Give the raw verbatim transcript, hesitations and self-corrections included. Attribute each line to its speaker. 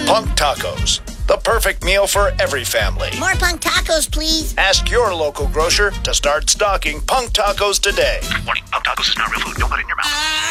Speaker 1: Punk Tacos, the perfect meal for every family.
Speaker 2: More Punk Tacos, please.
Speaker 1: Ask your local grocer to start stocking Punk Tacos today.
Speaker 3: Warning, Punk Tacos is not real food. Don't put it in your mouth.